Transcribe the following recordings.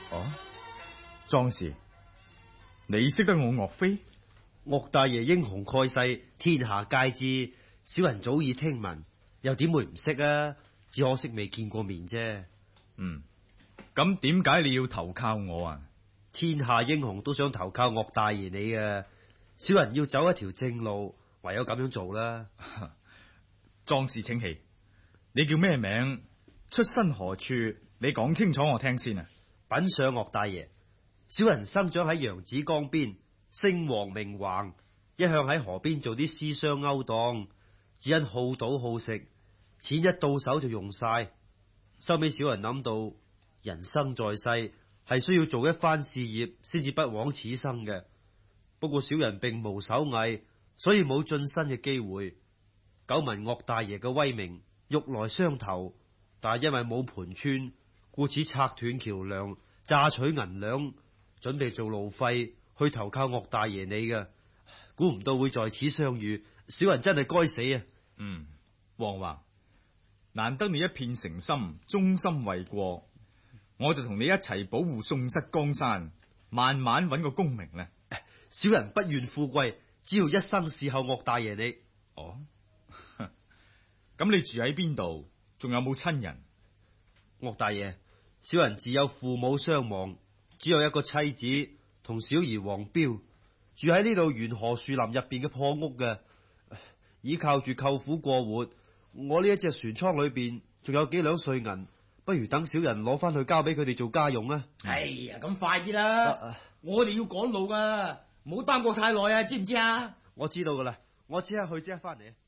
哦，壯士，你識得我岳飛？ 岳大爺英雄蓋世，天下皆知，小人早已聽聞，又點會唔識啊？只可惜未見過面啫。 咁點解你要投靠我啊？ 天下英雄都想投靠岳大爺你嘅，小人要走一條正路，唯有咁樣做啦。 壯士請起，你叫咩名？出身何處？你講清楚我聽先啊！ 稟上岳大爺，小人生長喺揚子江邊，姓黃名橫，一向喺河邊做啲私商勾當，只因好賭好食，錢一到手就用晒。收尾小人諗到，人生在世係需要做一番事業先至不枉此生嘅。不過小人並無手藝，所以冇晉身嘅機會。久聞岳大爺嘅威名，欲來相投，但係因為冇盤川，故此拆斷橋梁，榨取銀兩，準備做路費去投靠岳大爺你嘅。估唔到會在此相遇，小人真係該死啊！ 黃橫，難得你一片誠心，忠心為國，我就同你一齊保護宋室江山，慢慢揾個功名咧。 小人不願富貴，只要一生侍候岳大爺你。 哦，咁你住喺邊度？仲有冇親人？ 岳大爺，小人自有父母雙亡，只有一個妻子同小兒黃標，住喺呢度沿河樹林入邊嘅破屋嘅，依靠住舅父過活。我呢一隻船艙裏邊仲有幾兩碎銀，不如等小人攞翻去交俾佢哋做家用啊！ 哎呀，咁快啲啦！我哋要趕路噶，唔好耽擱太耐啊，知唔知啊？ 我知道噶啦，我即刻去，即刻翻嚟。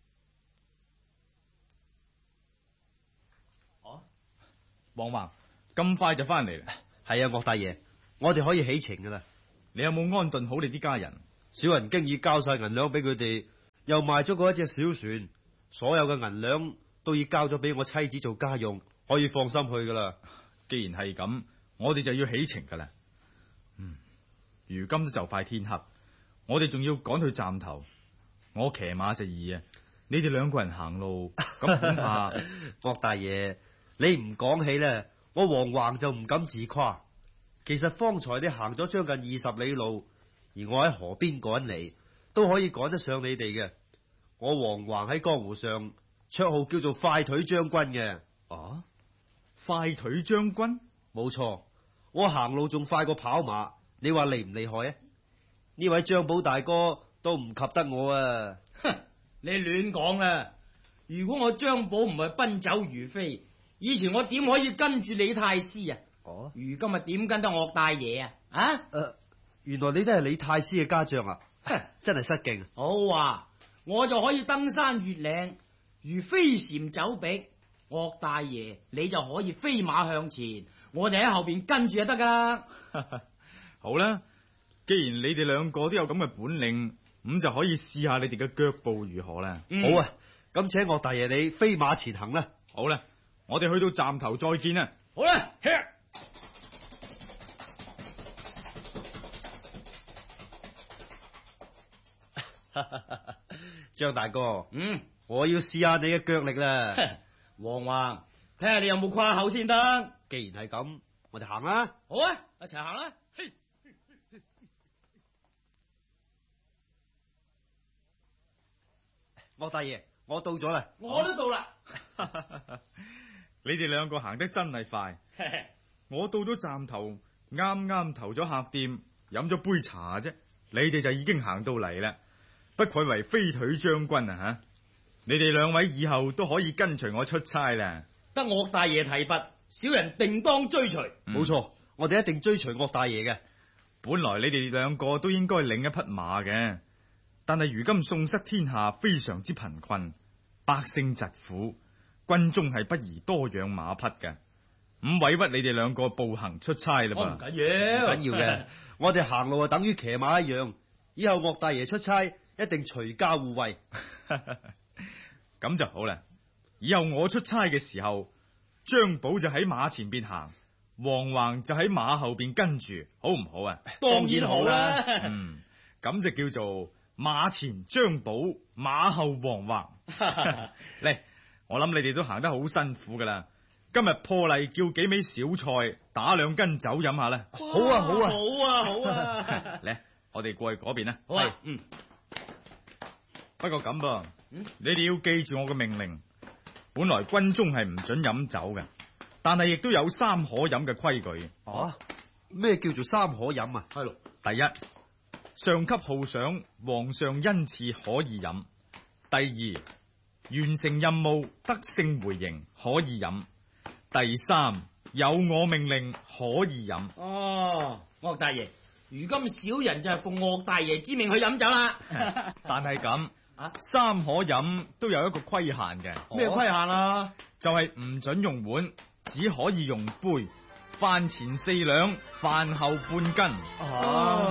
黃橫，咁快就翻嚟啦？ 係啊，岳大爺，我哋可以起程噶啦。 你有冇安頓好你啲家人？ 小人經已交晒銀兩俾佢哋，又賣咗嗰一隻小船，所有嘅銀兩都已交咗俾我妻子做家用，可以放心去噶啦。 既然係咁，我哋就要起程噶啦。如今都就快天黑，我哋仲要趕去站頭。我騎馬就易啊，你哋兩個人行路，咁恐怕。 岳大爺，你唔講起咧，我黃橫就唔敢自誇。其實方才你行咗將近20里路，而我喺河邊趕嚟，都可以趕得上你哋嘅。我黃橫喺江湖上綽號叫做快腿將軍嘅。 啊，快腿將軍？ 冇錯，我行路仲快過跑馬，你話厲唔厲害啊？呢位張寶大哥都唔及得我啊！ 哼，你亂講啊！如果我張寶唔係奔走如飛，以前我點可以跟住李太師啊？ 哦， 如今日點跟得岳大爺啊？啊？ 原來你都係李太師嘅家將啊！真係失敬。 好話，我就可以登山越嶺，如飛檐走壁。岳大爺，你就可以飛馬向前，我哋喺後邊跟住就得噶啦。 好啦，既然你哋兩個都有咁嘅本領，咁就可以試下你哋嘅腳步如何啦。 好啊，咁請岳大爺你飛馬前行啦。 好啦，我哋去到站頭再見啦。 好啦， 張大哥，我要試下你嘅腳力啦。 黃橫，睇下你有冇誇口先得。 既然係咁，我哋行啦。 好啊，一齊行啦。 岳大爺，我到咗啦。 我都到啦。 你哋兩個行得真係快。我到咗站頭，啱啱投咗客店，飲咗杯茶啫，你哋就已經行到嚟啦。不愧為飛腿將軍啊！吓，你哋兩位以後都可以跟隨我出差啦。 得岳大爺提拔，小人定當追隨。 冇錯，我哋一定追隨岳大爺嘅。 本來你哋兩個都應該領一匹馬嘅，但係如今宋室天下非常之貧困，百姓疾苦，軍中係不宜多養馬匹嘅，咁委屈你哋兩個步行出差啦噃。 唔緊要， 唔緊要嘅，我哋行路啊等於騎馬一樣。以後岳大爺出差一定隨家護衛。 咁就好啦。以後我出差嘅時候，張寶就喺馬前邊行，黃橫就喺馬後邊跟住，好唔好啊？ 當然好啦。 咁就叫做馬前張寶，馬後黃橫。嚟，我諗你哋都行得好辛苦噶啦， 今日破例叫幾味小菜，打2斤酒飲下啦。 好啊，好啊， 好啊，好啊！ 嚟，我哋過去嗰邊啦。 好啊， 不過咁噃， 嗯你哋要記住我嘅命令。本來軍中係唔准飲酒嘅，但係亦都有3可飲嘅規矩。 啊，咩叫做3可飲啊？ 係咯， 第一，上級號賞，皇上恩賜可以飲；第二，完成任務得勝回營可以飲；第三，有我命令可以飲。 哦，岳大爺，如今小人就係奉岳大爺之命去飲酒啦。 但係咁啊 ，3可飲都有一個規限嘅， 咩規限啊？ 就係唔准用碗，只可以用杯。飯前4兩，飯後半斤。 哦